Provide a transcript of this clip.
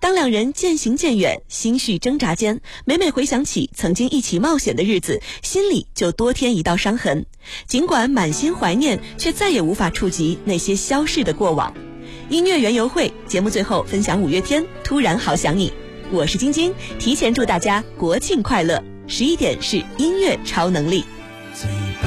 当两人渐行渐远，心绪挣扎间，每每回想起曾经一起冒险的日子，心里就多添一道伤痕。尽管满心怀念，却再也无法触及那些消逝的过往。音乐园游会节目最后分享五月天《突然好想你》，我是晶晶，提前祝大家国庆快乐。11点是音乐超能力。 最